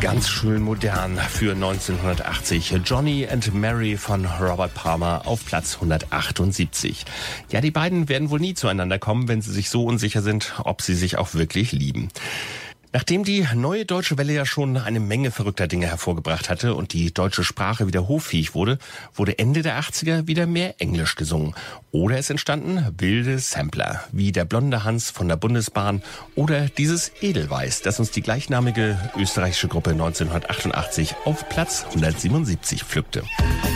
Ganz schön modern für 1980. Johnny and Mary von Robert Palmer auf Platz 178. Ja, die beiden werden wohl nie zueinander kommen, wenn sie sich so unsicher sind, ob sie sich auch wirklich lieben. Nachdem die Neue Deutsche Welle ja schon eine Menge verrückter Dinge hervorgebracht hatte und die deutsche Sprache wieder hoffähig wurde, wurde Ende der 80er wieder mehr Englisch gesungen. Oder es entstanden wilde Sampler, wie der blonde Hans von der Bundesbahn oder dieses Edelweiß, das uns die gleichnamige österreichische Gruppe 1988 auf Platz 177 pflückte.